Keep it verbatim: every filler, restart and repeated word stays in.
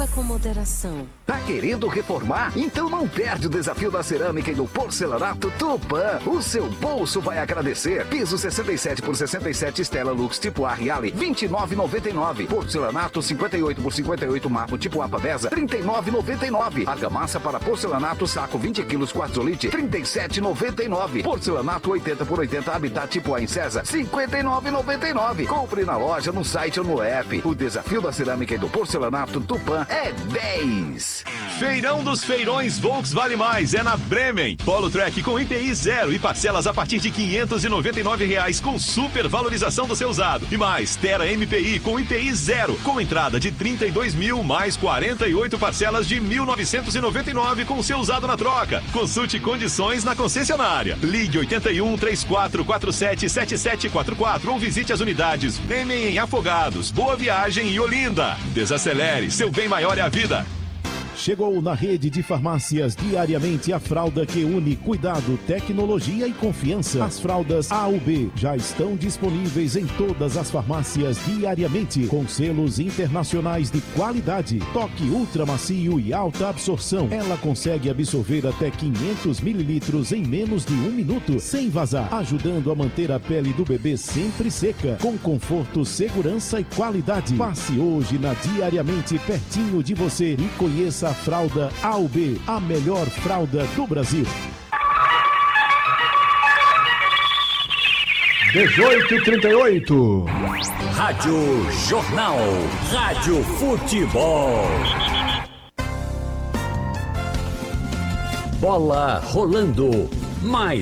Beba com moderação. Tá querendo reformar? Então não perde o desafio da cerâmica e do porcelanato Tupã. O seu bolso vai agradecer. Piso sessenta e sete por sessenta e sete Stella Lux tipo A Riale, vinte e nove reais e noventa e nove centavos. Porcelanato cinquenta e oito por cinquenta e oito Marmo tipo A Pavesa, trinta e nove reais e noventa e nove centavos. Argamassa para porcelanato saco vinte quilos Quartzolite, trinta e sete reais e noventa e nove centavos. Porcelanato oitenta por oitenta Habitat tipo A em César, cinquenta e nove reais e noventa e nove centavos. Compre na loja, no site ou no app. O desafio da cerâmica e do porcelanato Tupã é dez. Feirão dos Feirões Volks Vale Mais é na Bremen. Polo Track com I P I zero e parcelas a partir de quinhentos e noventa e nove reais com super valorização do seu usado. E mais, Terra M P I com I P I zero, com entrada de trinta e dois mil mais quarenta e oito parcelas de mil novecentos e noventa e nove com seu usado na troca. Consulte condições na concessionária. Ligue oito um, três quatro quatro sete, sete sete quatro quatro ou visite as unidades Bremen em Afogados, Boa Viagem e Olinda. Desacelere, seu bem maior é a vida. Chegou na rede de farmácias diariamente a fralda que une cuidado, tecnologia e confiança. As fraldas A U B já estão disponíveis em todas as farmácias diariamente, com selos internacionais de qualidade. Toque ultra macio e alta absorção. Ela consegue absorver até quinhentos mililitros em menos de um minuto, sem vazar, ajudando a manter a pele do bebê sempre seca, com conforto, segurança e qualidade. Passe hoje na Diariamente pertinho de você e conheça a fralda A U B, a melhor fralda do Brasil. dezoito e trinta e oito. Rádio Jornal. Rádio Futebol. Bola rolando. Mais